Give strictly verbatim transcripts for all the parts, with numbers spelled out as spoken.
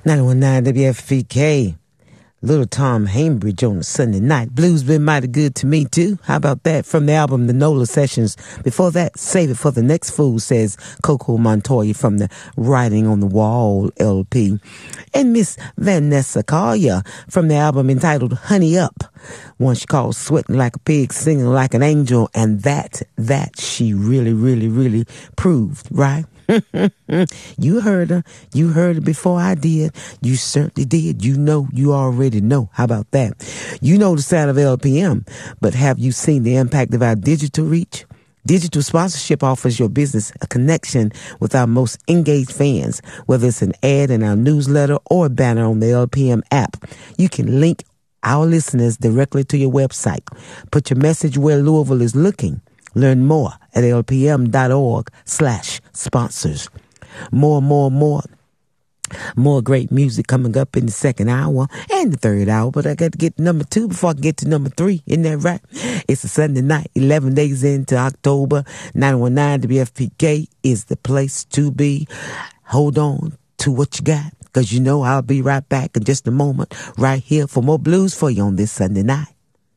ninety-one point nine W F P K. Little Tom Hambridge on a Sunday night. Blues been mighty good to me, too. How about that? From the album, The Nola Sessions. Before that, Save It for the Next Fool, says Coco Montoya from the Writing on the Wall L P. And Miss Vanessa Collier from the album entitled Honey Up. One she called Sweating Like a Pig, Singing Like an Angel. And that, that she really, really, really proved, right? You heard her. You heard it before I did. You certainly did. You know, you already know. How about that? You know the sound of L P M, but have you seen the impact of our digital reach? Digital sponsorship offers your business a connection with our most engaged fans, whether it's an ad in our newsletter or a banner on the L P M app. You can link our listeners directly to your website. Put your message where Louisville is looking. Learn more at lpm.org slash sponsors. More, more, more. More great music coming up in the second hour and the third hour, but I got to get to number two before I can get to number three. Isn't that right? It's a Sunday night, eleven days into October. ninety-one point nine W F P K is the place to be. Hold on to what you got, because you know I'll be right back in just a moment right here for more blues for you on this Sunday night.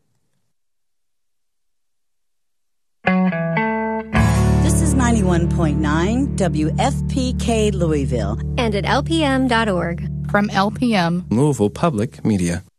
This is ninety-one point nine W F P K Louisville. And at L P M dot org. From L P M, Louisville Public Media.